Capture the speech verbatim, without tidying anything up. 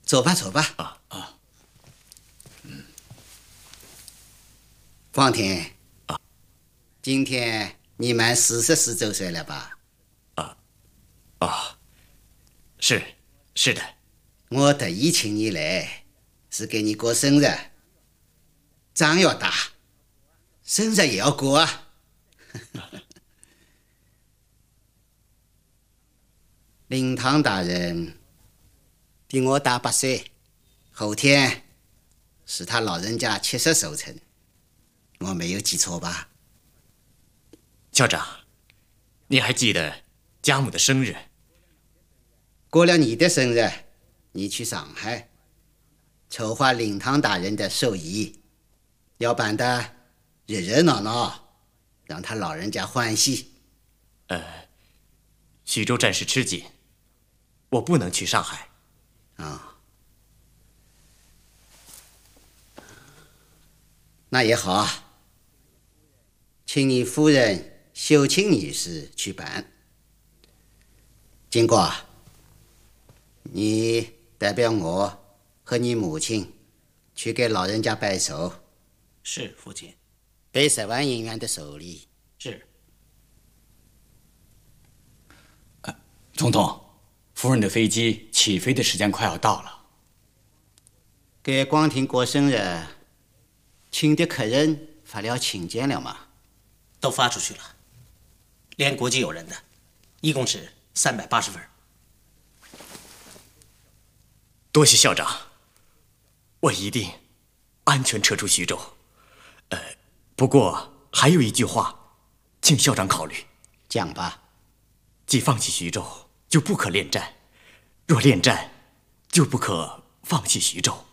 走吧，走吧。 啊啊， 嗯。光庭， 啊， 今天你满四十四周岁了吧？ 啊，啊，是，是的。 我特意请你来，是给你过生日。仗要打，生日也要过啊。灵堂大人比我大八岁，后天是他老人家七十寿辰，我没有记错吧？ 校长，你还记得家母的生日？ 过了你的生日，你去上海筹划灵堂大人的寿仪，要办得热热闹闹，让他老人家欢喜。 呃，徐州暂时吃紧，我不能去上海。 啊、哦，那也好啊，请你夫人秀清女士去办。经过，你代表我和你母亲去给老人家拜寿。 是，父亲。 给十万银元的寿礼。 是。 呃，总统，夫人的飞机起飞的时间快要到了。 给光庭过生日，请的客人发了请柬了吗？ 都发出去了，连国际友人的，一共是三百八十份。 多谢校长，我一定安全撤出徐州。呃，不过还有一句话，请校长考虑。 讲吧。 既放弃徐州，就不可恋战；若恋战，就不可放弃徐州。